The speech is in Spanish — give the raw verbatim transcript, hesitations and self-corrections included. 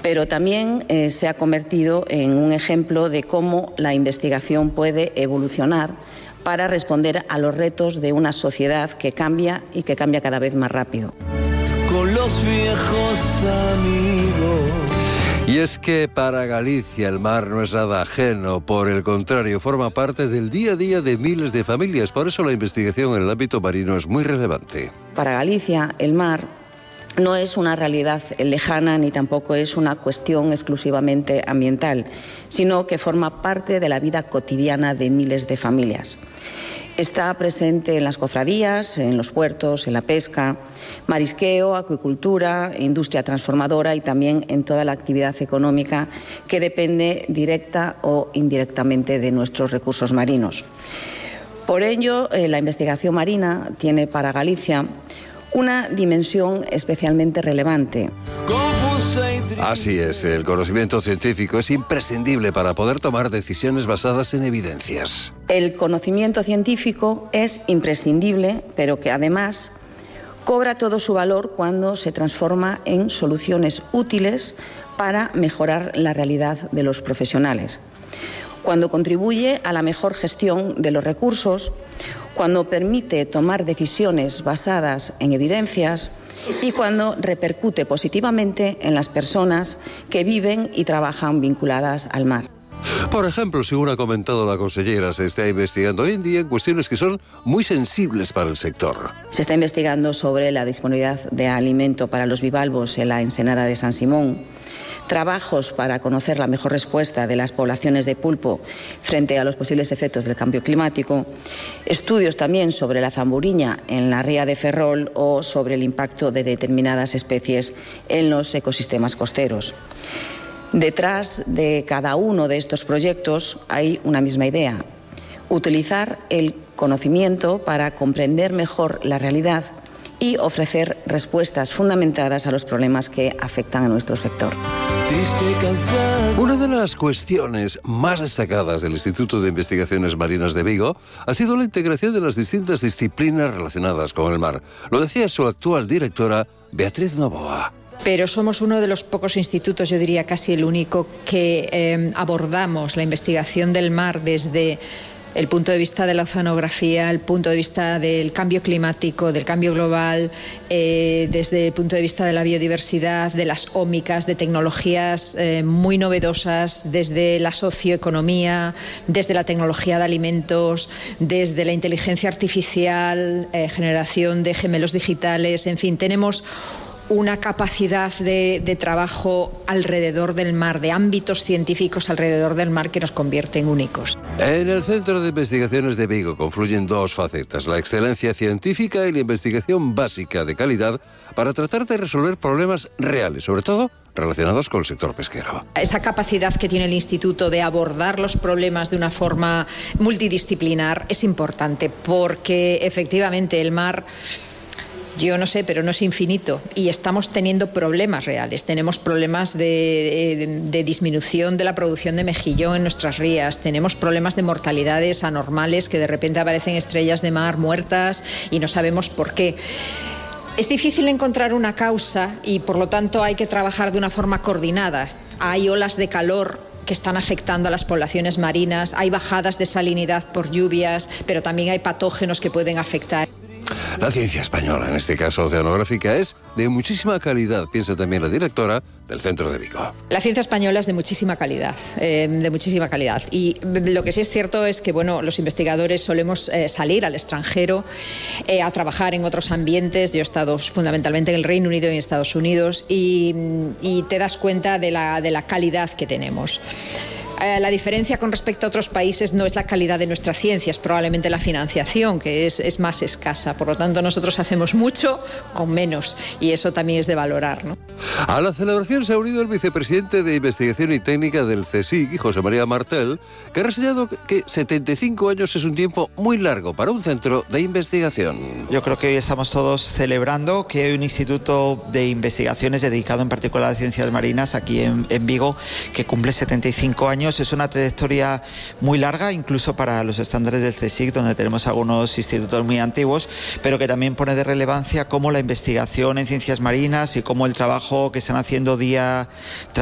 pero también eh, se ha convertido en un ejemplo de cómo la investigación puede evolucionar para responder a los retos de una sociedad que cambia y que cambia cada vez más rápido. Con los viejos amigos. Y es que para Galicia el mar no es nada ajeno, por el contrario, forma parte del día a día de miles de familias. Por eso la investigación en el ámbito marino es muy relevante. Para Galicia, el mar no es una realidad lejana ni tampoco es una cuestión exclusivamente ambiental, sino que forma parte de la vida cotidiana de miles de familias. Está presente en las cofradías, en los puertos, en la pesca, marisqueo, acuicultura, industria transformadora y también en toda la actividad económica que depende directa o indirectamente de nuestros recursos marinos. Por ello, eh, la investigación marina tiene para Galicia una dimensión especialmente relevante. Así es, el conocimiento científico es imprescindible para poder tomar decisiones basadas en evidencias. El conocimiento científico es imprescindible, pero que además cobra todo su valor cuando se transforma en soluciones útiles para mejorar la realidad de los profesionales. Cuando contribuye a la mejor gestión de los recursos, cuando permite tomar decisiones basadas en evidencias y cuando repercute positivamente en las personas que viven y trabajan vinculadas al mar. Por ejemplo, según ha comentado la consellera, se está investigando hoy en día en cuestiones que son muy sensibles para el sector. Se está investigando sobre la disponibilidad de alimento para los bivalvos en la ensenada de San Simón, trabajos para conocer la mejor respuesta de las poblaciones de pulpo frente a los posibles efectos del cambio climático, estudios también sobre la zamburiña en la ría de Ferrol o sobre el impacto de determinadas especies en los ecosistemas costeros. Detrás de cada uno de estos proyectos hay una misma idea: utilizar el conocimiento para comprender mejor la realidad y ofrecer respuestas fundamentadas a los problemas que afectan a nuestro sector. Una de las cuestiones más destacadas del Instituto de Investigaciones Marinas de Vigo ha sido la integración de las distintas disciplinas relacionadas con el mar. Lo decía su actual directora, Beatriz Novoa. Pero somos uno de los pocos institutos, yo diría casi el único, que eh, abordamos la investigación del mar desde el punto de vista de la oceanografía, el punto de vista del cambio climático, del cambio global, eh, desde el punto de vista de la biodiversidad, de las ómicas, de tecnologías eh, muy novedosas, desde la socioeconomía, desde la tecnología de alimentos, desde la inteligencia artificial, eh, generación de gemelos digitales, en fin, tenemos una capacidad de, de trabajo alrededor del mar, de ámbitos científicos alrededor del mar que nos convierte en únicos. En el Centro de Investigaciones de Vigo confluyen dos facetas: la excelencia científica y la investigación básica de calidad para tratar de resolver problemas reales, sobre todo relacionados con el sector pesquero. Esa capacidad que tiene el Instituto de abordar los problemas de una forma multidisciplinar es importante, porque efectivamente el mar, yo no sé, pero no es infinito y estamos teniendo problemas reales. Tenemos problemas de, de, de disminución de la producción de mejillón en nuestras rías, tenemos problemas de mortalidades anormales, que de repente aparecen estrellas de mar muertas y no sabemos por qué. Es difícil encontrar una causa y por lo tanto hay que trabajar de una forma coordinada. Hay olas de calor que están afectando a las poblaciones marinas, hay bajadas de salinidad por lluvias, pero también hay patógenos que pueden afectar. La ciencia española, en este caso oceanográfica, es de muchísima calidad, piensa también la directora del Centro de Vigo. La ciencia española es de muchísima calidad, eh, de muchísima calidad. Y lo que sí es cierto es que, bueno, los investigadores solemos eh, salir al extranjero eh, a trabajar en otros ambientes. Yo he estado fundamentalmente en el Reino Unido y en Estados Unidos y, y te das cuenta de la, de la calidad que tenemos. Eh, la diferencia con respecto a otros países no es la calidad de nuestra ciencia, es probablemente la financiación, que es, es más escasa. Por lo tanto, nosotros hacemos mucho con menos y eso también es de valorar, ¿no? A la celebración se ha unido el vicepresidente de Investigación y Técnica del CSIC, José María Martel, que ha reseñado que setenta y cinco años es un tiempo muy largo para un centro de investigación. Yo creo que hoy estamos todos celebrando que hay un instituto de investigaciones dedicado en particular a las ciencias marinas aquí en, en Vigo, que cumple setenta y cinco años. Es una trayectoria muy larga, incluso para los estándares del CSIC, donde tenemos algunos institutos muy antiguos, pero que también pone de relevancia cómo la investigación en ciencias marinas y cómo el trabajo que están haciendo día tras